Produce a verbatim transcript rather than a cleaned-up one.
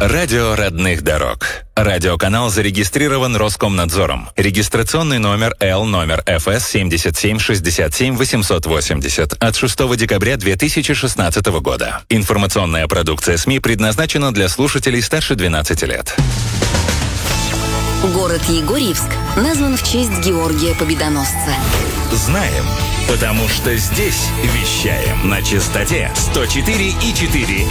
Радио родных дорог. Радиоканал зарегистрирован Роскомнадзором. Регистрационный номер Л номер эф эс семь семь шесть семь восемь восемь ноль от шестого декабря две тысячи шестнадцатого года. Информационная продукция СМИ предназначена для слушателей старше двенадцати лет. Город Егорьевск назван в честь Георгия Победоносца. Знаем, потому что здесь вещаем на частоте сто четыре и четыре